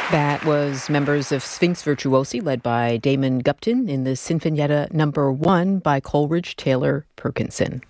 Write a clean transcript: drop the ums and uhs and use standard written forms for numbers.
That was members of Sphinx Virtuosi led by Damon Gupton in the Sinfonietta No. 1 by Coleridge Taylor Perkinson.